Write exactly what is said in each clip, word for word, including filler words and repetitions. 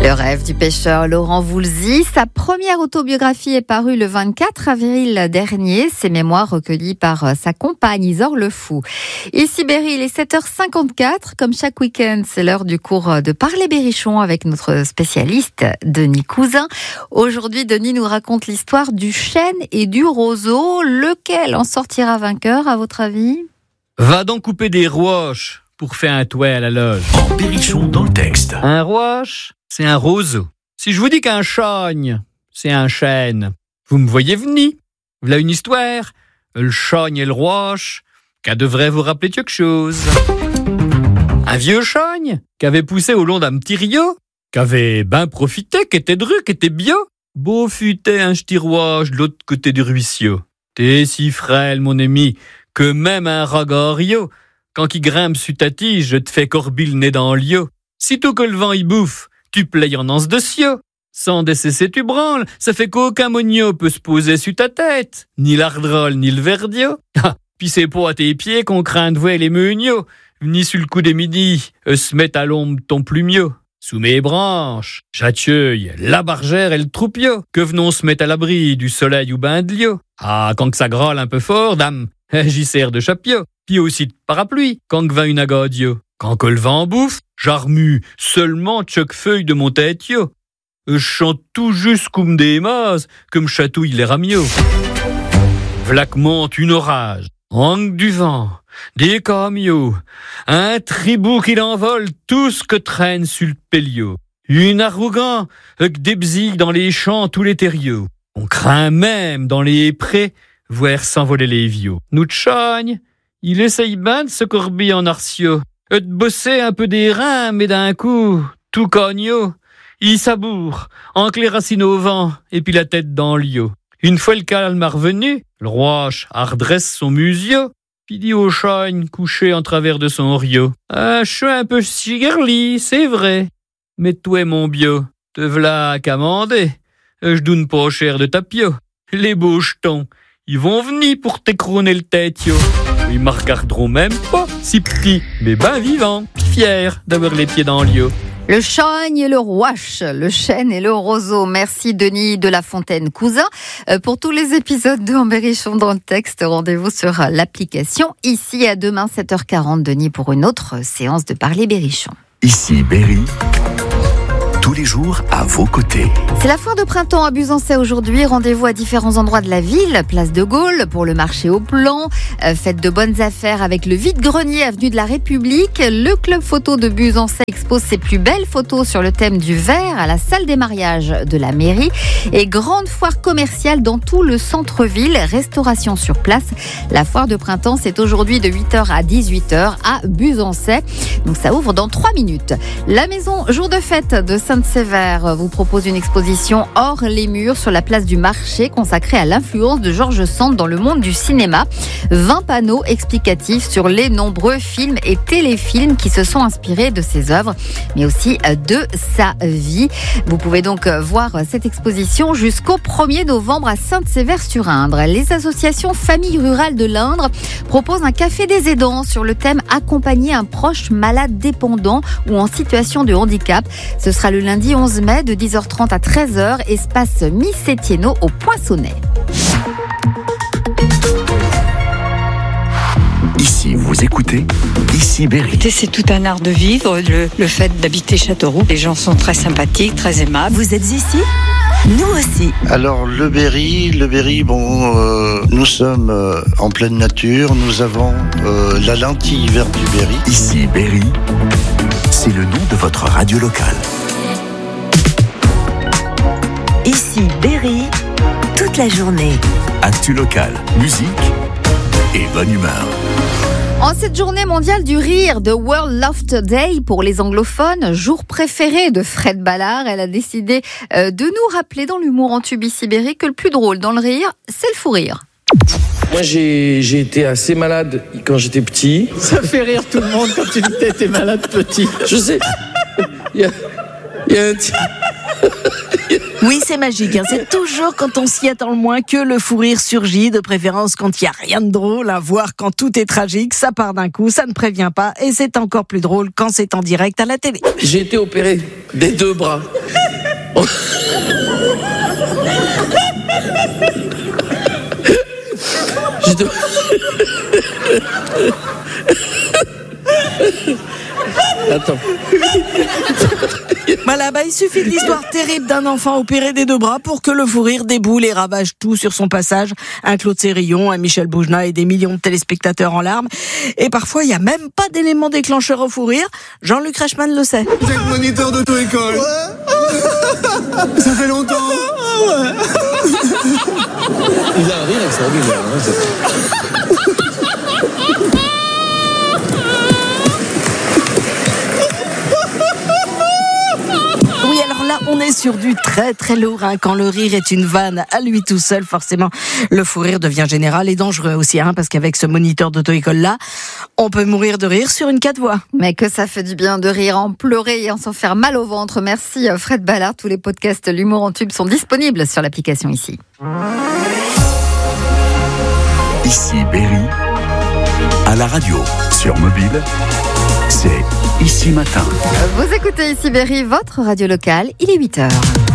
Le rêve du pêcheur Laurent Voulzy, sa première autobiographie est parue le vingt-quatre avril dernier. Ses mémoires recueillies par sa compagne Isor Le Fou. Ici Berry, il est sept heures cinquante-quatre. Comme chaque week-end, c'est l'heure du cours de Parler Berrichon avec notre spécialiste Denis Cousin. Aujourd'hui, Denis nous raconte l'histoire du chêne et du roseau. Lequel en sortira vainqueur, à votre avis ? Va donc couper des roches pour faire un toit à la loge. En Berrichon dans le texte. Un roche, c'est un roseau. Si je vous dis qu'un chagne, c'est un chêne, vous me voyez venir. Voilà une histoire. Le chagne et le roche, qu'elle devrait vous rappeler quelque chose. Un vieux chagne qui avait poussé au long d'un petit rio, qui avait ben profité, qui était dru, qui était bio. Beau futait un ch'ti roche de l'autre côté du ruisseau. T'es si frêle, mon ami, que même un ragario, quand il grimpe sur ta tige, je te fais corber le nez dans l'io. Sitôt que le vent y bouffe, tu playes en anse de sio. Sans décesser, tu branles, ça fait qu'aucun monio peut se poser sur ta tête. Ni l'ardrol, ni le verdio. Ah, pis c'est pas à tes pieds qu'on craint de voir les meugnots. Ni sur le coup des midi, eux se mettent à l'ombre ton plumio. Sous mes branches, j'accueille la bargère et le troupio, que venons se mettre à l'abri du soleil ou ben de l'io. Ah, quand que ça grâle un peu fort, dame, j'y sers de chapio. Puis aussi de parapluie, quand que va une agadio. Quand que le vent bouffe, j'armue seulement choc feuille de mon têtio. Je chante tout juste comme des mazes, comme chatouille les ramiots. Vlac monte une orage, angle du vent, des camiots, un tribou qui l'envole tout ce que traîne sur le pélio. Une arrogant, avec des bzilles dans les champs tous les terriaux. On craint même dans les prés, voir s'envoler les vieux. Nous tchagne, il essaye ben de se corber en arcio, et de bosser un peu des reins, mais d'un coup, tout cognot. Il saboure, entre les racines au vent, et puis la tête dans l'io. Une fois le calme a revenu, le roche redresse son musio, puis dit au chagne couché en travers de son rio. Ah, je suis un peu chigerli, c'est vrai. Mais toi, mon bio, te v'là qu'à mander. Je donne pas cher de tapio. Les beaux jetons, ils vont venir pour t'écrouner le têtio. Ils me regarderont même pas, si petit, mais ben vivant, fier d'avoir les pieds dans l'io. Le chagne et le rouache, le chêne et le roseau. Merci Denis de la Fontaine Cousin. Pour tous les épisodes de En Berrichon dans le texte, rendez-vous sur l'application. Ici à demain sept heures quarante, Denis, pour une autre séance de Parler Berrichon. Ici Berry, tous les jours à vos côtés. C'est la foire de printemps à Buzançais aujourd'hui. Rendez-vous à différents endroits de la ville. Place de Gaulle pour le marché au plan. Euh, faites de bonnes affaires avec le vide-grenier avenue de la République. Le club photo de Buzançais expose ses plus belles photos sur le thème du verre à la salle des mariages de la mairie. Et grande foire commerciale dans tout le centre-ville. Restauration sur place. La foire de printemps, c'est aujourd'hui de huit heures à dix-huit heures à Buzançais. Donc ça ouvre dans trois minutes. La maison jour de fête de Sainte-Sévère vous propose une exposition hors les murs sur la place du marché consacrée à l'influence de Georges Sand dans le monde du cinéma. vingt panneaux explicatifs sur les nombreux films et téléfilms qui se sont inspirés de ses œuvres, mais aussi de sa vie. Vous pouvez donc voir cette exposition jusqu'au premier novembre à Sainte-Sévère-sur-Indre. Les associations Famille Rurale de l'Indre proposent un café des aidants sur le thème accompagner un proche malade dépendant ou en situation de handicap. Ce sera le lundi onze mai de dix heures trente à treize heures, espace Miss-Etienneau au Poinçonnet. Ici, vous écoutez Ici Berry. C'est tout un art de vivre, le, le fait d'habiter Châteauroux. Les gens sont très sympathiques, très aimables. Vous êtes ici ? Nous aussi. Alors le Berry, le Berry, bon, euh, nous sommes euh, en pleine nature. Nous avons euh, la lentille verte du Berry. Ici Berry, c'est le nom de votre radio locale. Ici Berry, toute la journée. Actu locale, musique et bonne humeur. En cette journée mondiale du rire de World Laughter Day pour les anglophones, jour préféré de Fred Ballard, elle a décidé euh, de nous rappeler dans l'humour en tube ici Berry que le plus drôle dans le rire, c'est le fou rire. Moi, j'ai, j'ai été assez malade quand j'étais petit. Ça fait rire tout le monde quand tu dis que t'étais malade petit. Je sais. Il y a, il y a un t- Oui, c'est magique. Hein. C'est toujours quand on s'y attend le moins que le fou rire surgit, de préférence quand il n'y a rien de drôle, à voir quand tout est tragique, ça part d'un coup, ça ne prévient pas, et c'est encore plus drôle quand c'est en direct à la télé. J'ai été opéré des deux bras. Je dois... Attends. Voilà, bah, il suffit de l'histoire terrible d'un enfant opéré des deux bras pour que le fou rire déboule et ravage tout sur son passage. Un Claude Sérillon, un Michel Boujna et des millions de téléspectateurs en larmes. Et parfois, il n'y a même pas d'élément déclencheur au fou rire. Jean-Luc Reichmann le sait. Vous êtes moniteur d'auto-école. Ouais. Ça fait longtemps. Ouais. Il a un rire extraordinaire. Hein, Oui, alors là, on est sur du très très lourd. Hein. Quand le rire est une vanne à lui tout seul, forcément, le fou rire devient général et dangereux aussi. Hein, parce qu'avec ce moniteur d'auto-école-là, on peut mourir de rire sur une quatre voies. Mais que ça fait du bien de rire, en pleurer et en s'en faire mal au ventre. Merci Fred Ballard. Tous les podcasts L'Humour en Tube sont disponibles sur l'application Ici. Ici Berry, à la radio, sur mobile, c'est Ici Matin. Vous écoutez Ici Berry, votre radio locale, il est huit heures.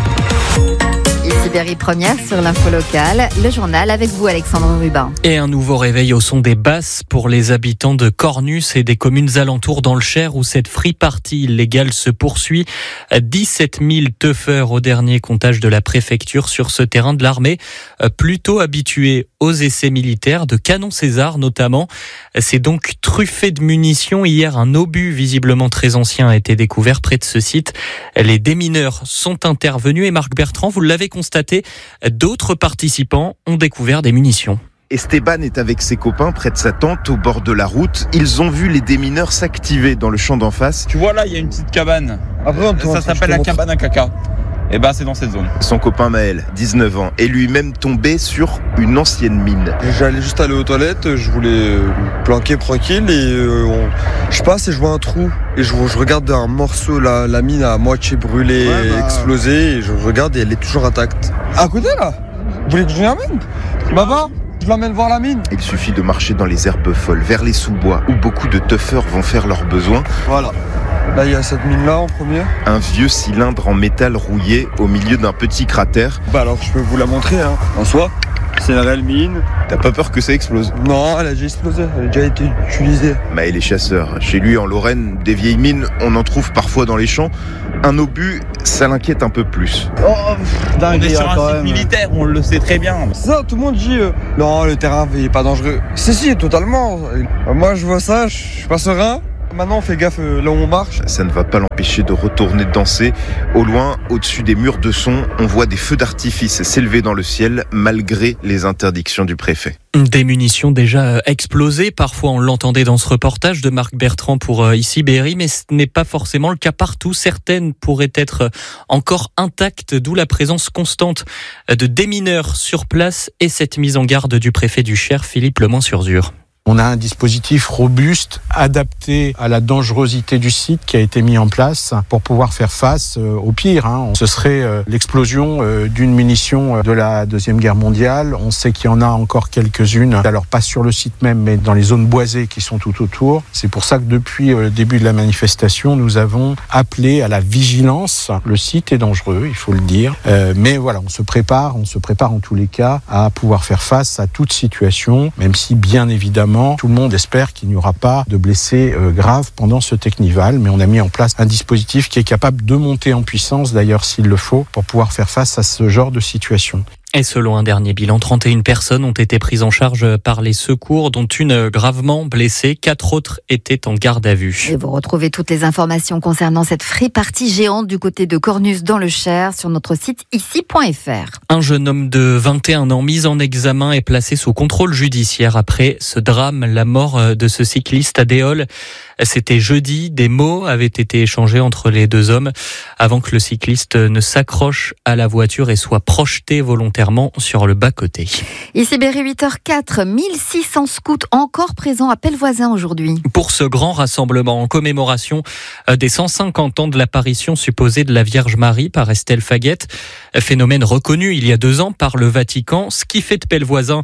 Ici Berry première sur l'info locale, le journal avec vous Alexandre Rubin. Et un nouveau réveil au son des basses pour les habitants de Cornus et des communes alentours dans le Cher où cette free party illégale se poursuit. dix-sept mille teufeurs au dernier comptage de la préfecture sur ce terrain de l'armée, plutôt habitués aux essais militaires, de canons César notamment. C'est donc truffé de munitions. Hier, un obus visiblement très ancien a été découvert près de ce site. Les démineurs sont intervenus et Marc Bertrand, vous l'avez constaté, d'autres participants ont découvert des munitions. Esteban est avec ses copains près de sa tente au bord de la route. Ils ont vu les démineurs s'activer dans le champ d'en face. Tu vois là, il y a une petite cabane. Après, ça s'appelle la cabane à caca. Et ben c'est dans cette zone. Son copain Maël, dix-neuf ans, est lui-même tombé sur une ancienne mine. J'allais juste aller aux toilettes, je voulais me planquer tranquille et euh, on... je passe et je vois un trou. Et je, je regarde un morceau, la, la mine à moitié brûlée, ouais, bah... explosée, et je regarde et elle est toujours intacte. À côté là ? Vous voulez que je l'emmène ? Baba ? Je l'emmène voir la mine. Il suffit de marcher dans les herbes folles, vers les sous-bois, où beaucoup de teufeurs vont faire leurs besoins. Voilà. Là, il y a cette mine-là en premier. Un vieux cylindre en métal rouillé au milieu d'un petit cratère. Bah alors, je peux vous la montrer, hein. En soi, c'est une réelle mine. T'as pas peur que ça explose ? Non, elle a déjà explosé, elle a déjà été utilisée. Maël est chasseur. Chez lui, en Lorraine, des vieilles mines, on en trouve parfois dans les champs. Un obus, ça l'inquiète un peu plus. Oh, dingue, on est sur un site militaire, on le sait très bien. Ça, tout le monde dit euh, non, le terrain il est pas dangereux. Si, si, totalement. Moi, je vois ça, je suis pas serein. Maintenant, on fait gaffe là où on marche. Ça ne va pas l'empêcher de retourner danser. Au loin, au-dessus des murs de son, on voit des feux d'artifice s'élever dans le ciel, malgré les interdictions du préfet. Des munitions déjà explosées. Parfois, on l'entendait dans ce reportage de Marc Bertrand pour Ici Berry, mais ce n'est pas forcément le cas partout. Certaines pourraient être encore intactes, d'où la présence constante de démineurs sur place et cette mise en garde du préfet du Cher, Philippe Lemans-sur-Zure. On a un dispositif robuste, adapté à la dangerosité du site qui a été mis en place pour pouvoir faire face au pire. Hein. Ce serait l'explosion d'une munition de la Deuxième Guerre mondiale. On sait qu'il y en a encore quelques-unes, alors pas sur le site même, mais dans les zones boisées qui sont tout autour. C'est pour ça que depuis le début de la manifestation, nous avons appelé à la vigilance. Le site est dangereux, il faut le dire. Euh, mais voilà, on se prépare, on se prépare en tous les cas à pouvoir faire face à toute situation, même si bien évidemment, tout le monde espère qu'il n'y aura pas de blessés euh, graves pendant ce Technival, mais on a mis en place un dispositif qui est capable de monter en puissance, d'ailleurs s'il le faut, pour pouvoir faire face à ce genre de situation. Et selon un dernier bilan, trente et une personnes ont été prises en charge par les secours, dont une gravement blessée. Quatre autres étaient en garde à vue. Et vous retrouvez toutes les informations concernant cette free party géante du côté de Cornus dans le Cher sur notre site ici point f r. Un jeune homme de vingt et un ans mis en examen est placé sous contrôle judiciaire après ce drame, la mort de ce cycliste à Déol. C'était jeudi, des mots avaient été échangés entre les deux hommes avant que le cycliste ne s'accroche à la voiture et soit projeté volontairement sur le bas-côté. Ici Berry, huit heures quatre, mille six cents scouts encore présents à Pellevoisin aujourd'hui. Pour ce grand rassemblement en commémoration des cent cinquante ans de l'apparition supposée de la Vierge Marie par Estelle Faguette, phénomène reconnu il y a deux ans par le Vatican, ce qui fait de Pellevoisin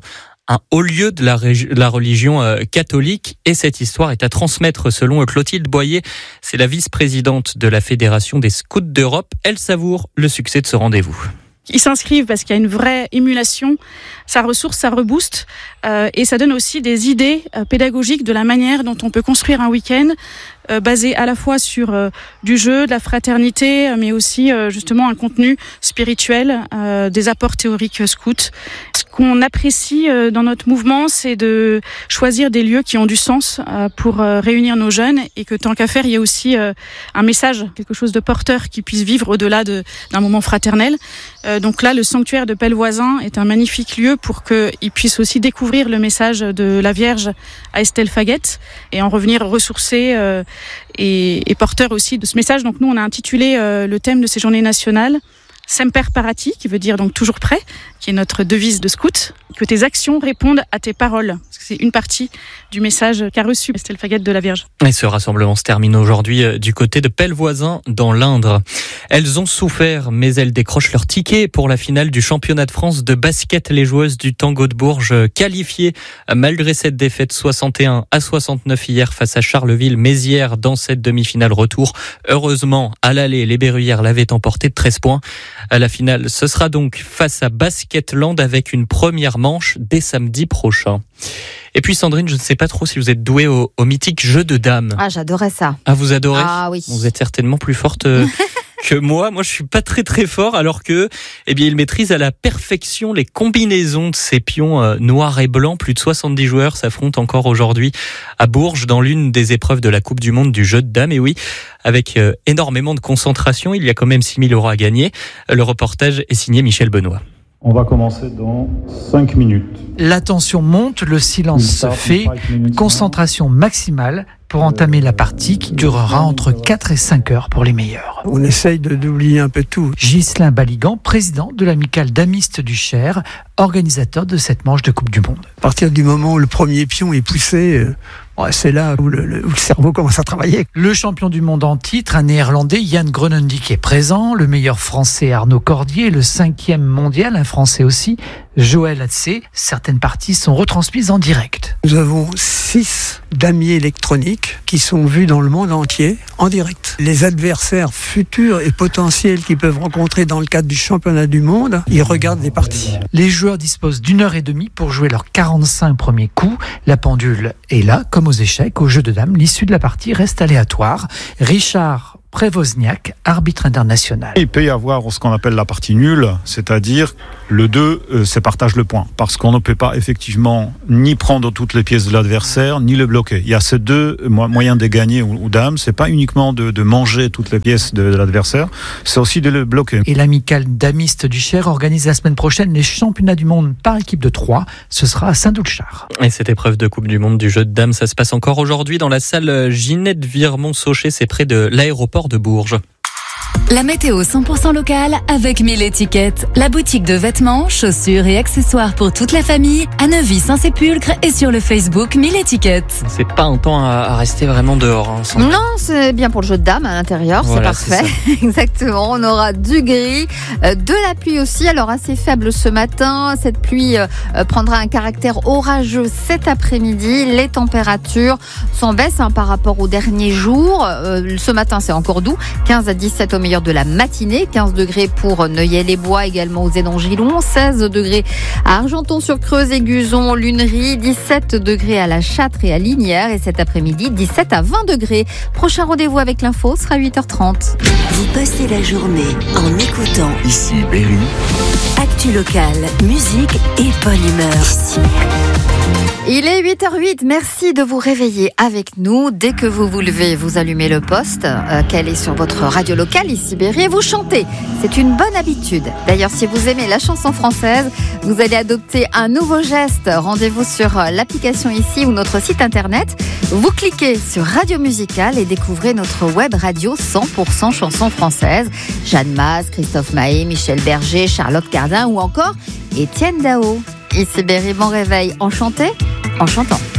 un haut lieu de la, ré- la religion euh, catholique. Et cette histoire est à transmettre selon Clotilde Boyer. C'est la vice-présidente de la Fédération des Scouts d'Europe. Elle savoure le succès de ce rendez-vous. Ils s'inscrivent parce qu'il y a une vraie émulation, ça ressource, ça rebooste euh, et ça donne aussi des idées euh, pédagogiques de la manière dont on peut construire un week-end euh, basé à la fois sur euh, du jeu, de la fraternité, mais aussi euh, justement un contenu spirituel, euh, des apports théoriques scouts. Ce qu'on apprécie euh, dans notre mouvement, c'est de choisir des lieux qui ont du sens euh, pour euh, réunir nos jeunes et que tant qu'à faire, il y a aussi euh, un message, quelque chose de porteur qui puisse vivre au-delà de, d'un moment fraternel. Euh, donc là, le sanctuaire de Pellevoisin est un magnifique lieu pour qu'ils puissent aussi découvrir le message de la Vierge à Estelle Faguette et en revenir ressourcés euh, et, et porteurs aussi de ce message. Donc nous, on a intitulé euh, le thème de ces journées nationales Semper Parati, qui veut dire donc toujours prêt, qui est notre devise de scout, que tes actions répondent à tes paroles. Parce que c'est une partie du message qu'a reçu Estelle Faguette de la Vierge. Et ce rassemblement se termine aujourd'hui du côté de Pellevoisin dans l'Indre. Elles ont souffert, mais elles décrochent leur ticket pour la finale du championnat de France de basket. Les joueuses du Tango de Bourges qualifiées malgré cette défaite soixante et un à soixante-neuf hier face à Charleville-Mézières dans cette demi-finale retour. Heureusement, à l'aller, les Berruyères l'avaient emporté de treize points. À la finale, ce sera donc face à Basketland avec une première manche dès samedi prochain. Et puis Sandrine, je ne sais pas trop si vous êtes douée au, au mythique jeu de dames. Ah, j'adorais ça. Ah, vous adorez ? Ah oui. Vous êtes certainement plus forte que moi. Moi, je suis pas très très fort, alors que, eh bien, il maîtrise à la perfection les combinaisons de ces pions euh, noirs et blancs. Plus de soixante-dix joueurs s'affrontent encore aujourd'hui à Bourges dans l'une des épreuves de la Coupe du Monde du jeu de dames. Et oui, avec euh, énormément de concentration, il y a quand même six mille euros à gagner. Le reportage est signé Michel Benoît. On va commencer dans cinq minutes. La tension monte, le silence se fait, concentration maximale pour entamer la partie qui durera entre quatre et cinq heures pour les meilleurs. On essaye de, d'oublier un peu tout. Ghislain Baligan, président de l'amicale damistes du Cher, organisateur de cette manche de Coupe du Monde. À partir du moment où le premier pion est poussé, euh, ouais, c'est là où le, le, où le cerveau commence à travailler. Le champion du monde en titre, un néerlandais, Jan Groenendijk, est présent. Le meilleur français, Arnaud Cordier. Le cinquième mondial, un français aussi, Joël Hatzé. Certaines parties sont retransmises en direct. Nous avons six damiers électroniques qui sont vus dans le monde entier en direct. Les adversaires futurs et potentiels qu'ils peuvent rencontrer dans le cadre du championnat du monde, ils regardent les parties. Les joueurs disposent d'une heure et demie pour jouer leurs quarante-cinq premiers coups. La pendule est là, comme aux échecs. Au jeu de dames, l'issue de la partie reste aléatoire. Richard Prévozniak, arbitre international. Il peut y avoir ce qu'on appelle la partie nulle, c'est-à-dire le deux, euh, c'est partage le point. Parce qu'on ne peut pas effectivement ni prendre toutes les pièces de l'adversaire, ni le bloquer. Il y a ces deux moyens de gagner ou, ou dames. C'est pas uniquement de, de manger toutes les pièces de, de l'adversaire, c'est aussi de le bloquer. Et l'amicale damiste du Cher organise la semaine prochaine les championnats du monde par équipe de trois. Ce sera à Saint-Doulchard. Et cette épreuve de Coupe du Monde du jeu de dames, ça se passe encore aujourd'hui dans la salle Ginette Virmont-Sauché. C'est près de l'aéroport de Bourges. La météo cent pour cent locale avec mille étiquettes. La boutique de vêtements, chaussures et accessoires pour toute la famille à Neuvy-Saint-Sépulcre et sur le Facebook mille étiquettes. C'est pas un temps à rester vraiment dehors. Hein, sans... Non, c'est bien pour le jeu de dames à l'intérieur, voilà, c'est parfait. C'est Exactement, on aura du gris, euh, de la pluie aussi, alors assez faible ce matin. Cette pluie euh, prendra un caractère orageux cet après-midi. Les températures s'en baissent hein, par rapport aux derniers jours. Euh, ce matin, c'est encore doux, quinze à dix-sept au meilleur de la matinée, quinze degrés pour Neuilly-les-Bois, également aux Édangilons, seize degrés à Argenton-sur-Creuse et Guzon, Lunerie, dix-sept degrés à La Châtre et à Lignières, et cet après-midi, dix-sept à vingt degrés. Prochain rendez-vous avec l'info sera huit heures trente. Vous passez la journée en écoutant Ici Berry. Actu locale, musique et bonne humeur. Ici. Il est huit heures huit, merci de vous réveiller avec nous. Dès que vous vous levez, vous allumez le poste, euh, qu'elle est sur votre radio locale, ici Berry, et vous chantez. C'est une bonne habitude. D'ailleurs, si vous aimez la chanson française, vous allez adopter un nouveau geste. Rendez-vous sur l'application ici ou notre site internet. Vous cliquez sur Radio Musicale et découvrez notre web radio cent pour cent chanson française. Jeanne Masse, Christophe Maé, Michel Berger, Charlotte Cardin ou encore Étienne Dao. Ici Berry, bon réveil, enchanté, en chantant.